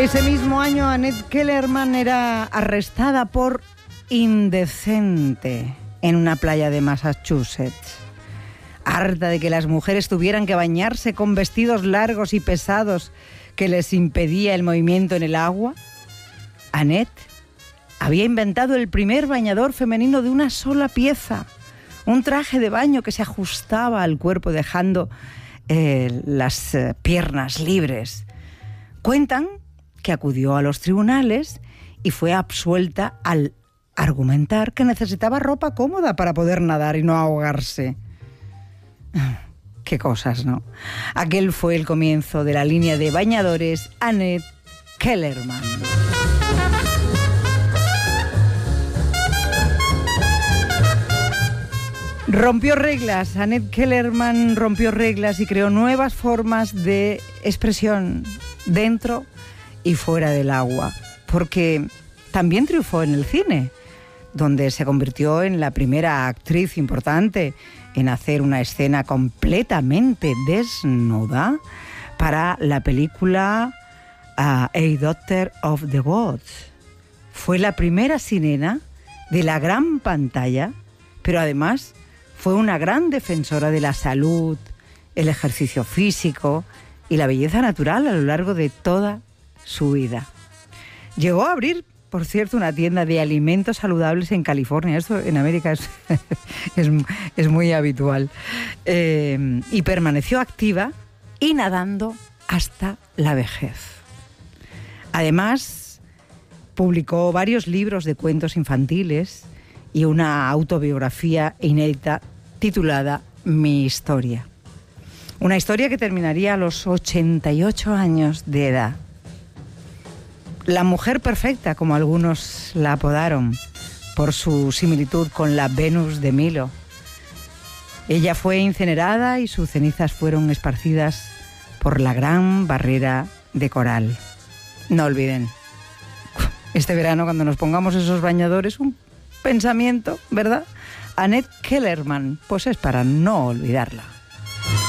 Ese mismo año Annette Kellerman era arrestada por indecente en una playa de Massachusetts. Harta de que las mujeres tuvieran que bañarse con vestidos largos y pesados que les impedía el movimiento en el agua, Annette había inventado el primer bañador femenino de una sola pieza, un traje de baño que se ajustaba al cuerpo dejando las piernas libres. Cuentan que acudió a los tribunales y fue absuelta al argumentar que necesitaba ropa cómoda para poder nadar y no ahogarse. Qué cosas, ¿no? Aquel fue el comienzo de la línea de bañadores Annette Kellerman. Rompió reglas. Annette Kellerman rompió reglas y creó nuevas formas de expresión dentro y fuera del agua, porque también triunfó en el cine, donde se convirtió en la primera actriz importante en hacer una escena completamente desnuda para la película A Daughter of the Gods. Fue la primera sirena de la gran pantalla, pero además fue una gran defensora de la salud, el ejercicio físico y la belleza natural a lo largo de toda su vida. Llegó a abrir, por cierto, una tienda de alimentos saludables en California. Esto en América es muy habitual. Y permaneció activa y nadando hasta la vejez. Además, publicó varios libros de cuentos infantiles y una autobiografía inédita titulada Mi historia. Una historia que terminaría a los 88 años de edad. La mujer perfecta, como algunos la apodaron, por su similitud con la Venus de Milo. Ella fue incinerada y sus cenizas fueron esparcidas por la Gran Barrera de Coral. No olviden, este verano cuando nos pongamos esos bañadores, un pensamiento, ¿verdad? Annette Kellerman, pues es para no olvidarla.